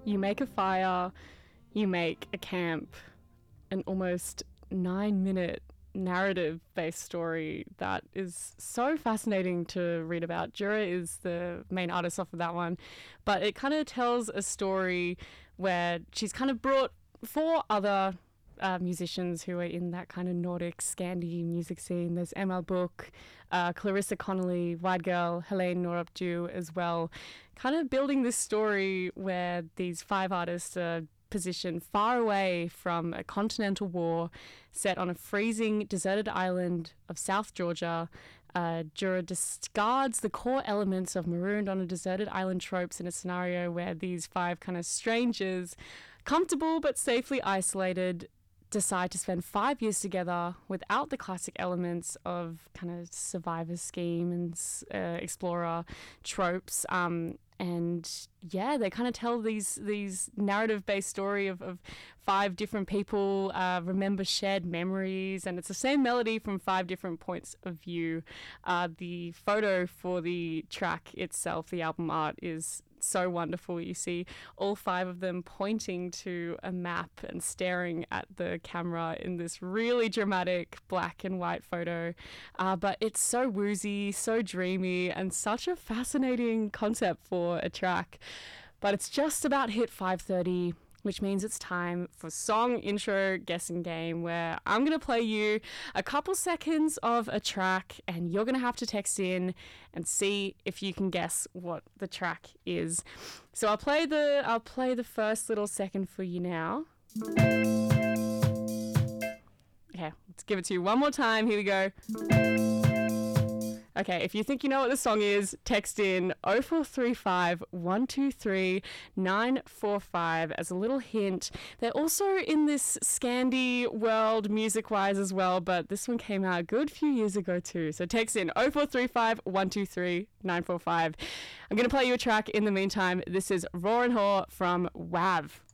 You make a fire, you make a camp, an almost 9-minute narrative-based story that is so fascinating to read about. Jura is the main artist off of that one, but it kind of tells a story where she's kind of brought 4 other musicians who are in that kind of Nordic Scandi music scene. There's Emma Book, Clarissa Connolly, Wide Girl, Helene Norupju as well, kind of building this story where these 5 artists are positioned far away from a continental war set on a freezing, deserted island of South Georgia. Jura discards the core elements of marooned on a deserted island tropes in a scenario where these 5 kind of strangers, comfortable but safely isolated, decide to spend 5 years together without the classic elements of kind of survivor scheme and explorer tropes. And yeah, they kind of tell these narrative-based story of 5 different people remember shared memories, and it's the same melody from 5 different points of view. The photo for the track itself, the album art, is so wonderful. You see all 5 of them pointing to a map and staring at the camera in this really dramatic black and white photo. But it's so woozy, so dreamy, and such a fascinating concept for a track. But it's just about hit 5:30, which means it's time for song intro guessing game, where I'm going to play you a couple seconds of a track and you're going to have to text in and see if you can guess what the track is. So I'll play the first little second for you now. Okay, let's give it to you one more time. Here we go. Okay, if you think you know what the song is, text in 0435 123 945 as a little hint. They're also in this Scandi world music-wise as well, but this one came out a good few years ago too. So text in 0435 123 945. I'm going to play you a track in the meantime. This is Roar and Hoar from WAV.